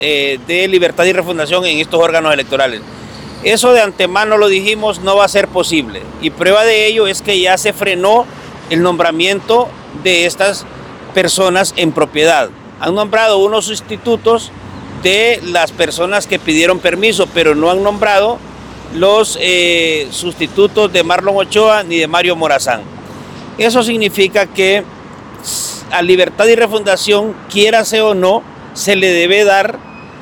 de libertad y refundación en estos órganos electorales. Eso de antemano lo dijimos, no va a ser posible. Y prueba de ello es que ya se frenó el nombramiento de estas personas en propiedad. Han nombrado unos sustitutos de las personas que pidieron permiso, pero no han nombrado los sustitutos de Marlon Ochoa ni de Mario Morazán. Eso significa que a Libertad y Refundación, quiérase o no, se le debe dar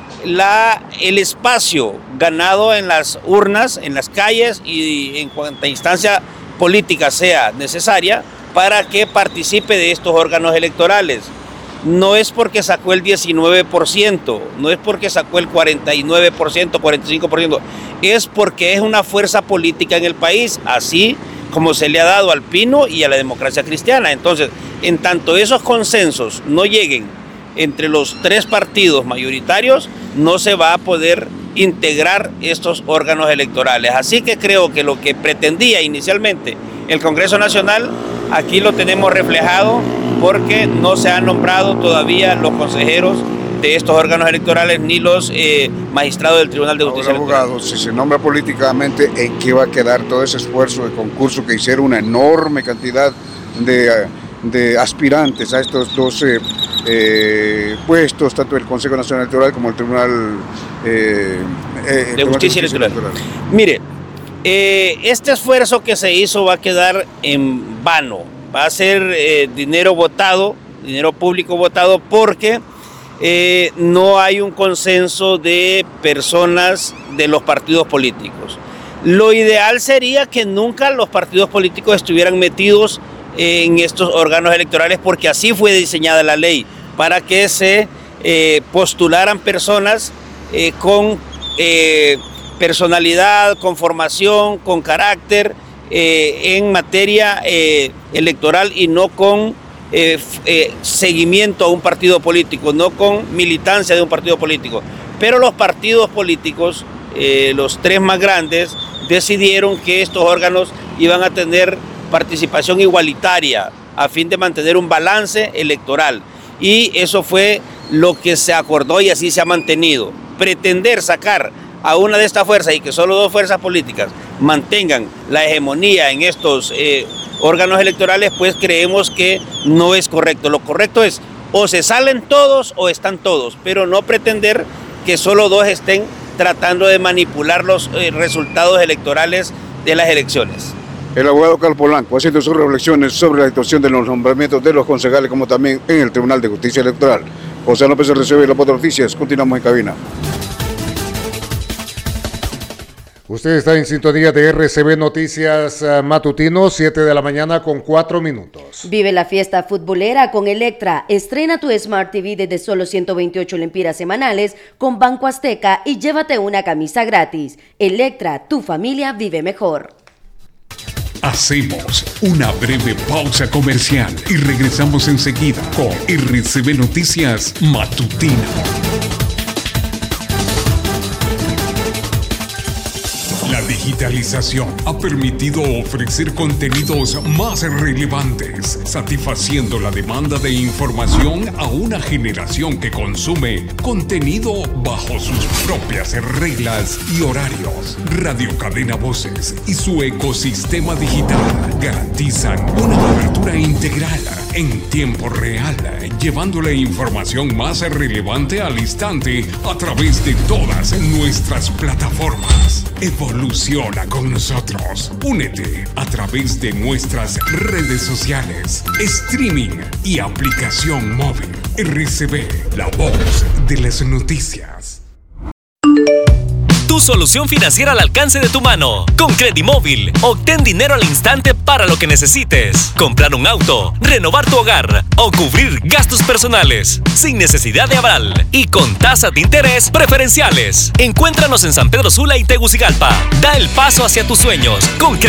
el espacio ganado en las urnas, en las calles y en cuanta instancia política sea necesaria para que participe de estos órganos electorales. No es porque sacó el 19%, no es porque sacó el 49%, 45%, es porque es una fuerza política en el país, así como se le ha dado al Pino y a la Democracia Cristiana. Entonces, en tanto esos consensos no lleguen entre los tres partidos mayoritarios, no se va a poder integrar estos órganos electorales. Así que creo que lo que pretendía inicialmente el Congreso Nacional, aquí lo tenemos reflejado, porque no se han nombrado todavía los consejeros de estos órganos electorales ni los magistrados del Tribunal de Justicia Electoral. Abogado, si se nombra políticamente, ¿en qué va a quedar todo ese esfuerzo de concurso que hicieron una enorme cantidad de aspirantes a estos 12 puestos, tanto el Consejo Nacional Electoral como el Tribunal de Justicia Electoral? Mire, este esfuerzo que se hizo va a quedar en vano, va a ser dinero votado, dinero público votado, porque no hay un consenso de personas de los partidos políticos. Lo ideal sería que nunca los partidos políticos estuvieran metidos en estos órganos electorales, porque así fue diseñada la ley, para que se postularan personas con personalidad, con formación, con carácter en materia electoral y no con seguimiento a un partido político, no con militancia de un partido político. Pero los partidos políticos, los tres más grandes, decidieron que estos órganos iban a tener participación igualitaria a fin de mantener un balance electoral. Y eso fue lo que se acordó y así se ha mantenido. Pretender sacar a una de estas fuerzas y que solo dos fuerzas políticas mantengan la hegemonía en estos órganos electorales, pues creemos que no es correcto. Lo correcto es o se salen todos o están todos, pero no pretender que solo dos estén tratando de manipular los resultados electorales de las elecciones. El abogado Carlos Polanco haciendo sus reflexiones sobre la situación de los nombramientos de los concejales, como también en el Tribunal de Justicia Electoral. José López recibe la Voz Noticias. Continuamos en cabina. Usted está en sintonía de RCB Noticias Matutino, 7 de la mañana con 4 minutos. Vive la fiesta futbolera con Electra. Estrena tu Smart TV desde solo 128 lempiras semanales con Banco Azteca y llévate una camisa gratis. Electra, tu familia vive mejor. Hacemos una breve pausa comercial y regresamos enseguida con RCB Noticias Matutino. La digitalización ha permitido ofrecer contenidos más relevantes, satisfaciendo la demanda de información a una generación que consume contenido bajo sus propias reglas y horarios. Radio Cadena Voces y su ecosistema digital garantizan una cobertura integral en tiempo real, llevando la información más relevante al instante a través de todas nuestras plataformas. Evoluciona con nosotros. Únete a través de nuestras redes sociales, streaming y aplicación móvil. RCB, la voz de las noticias. Tu solución financiera al alcance de tu mano. Con Credimóvil, obtén dinero al instante para lo que necesites. Comprar un auto, renovar tu hogar o cubrir gastos personales. Sin necesidad de aval y con tasas de interés preferenciales. Encuéntranos en San Pedro Sula y Tegucigalpa. Da el paso hacia tus sueños con Credimóvil.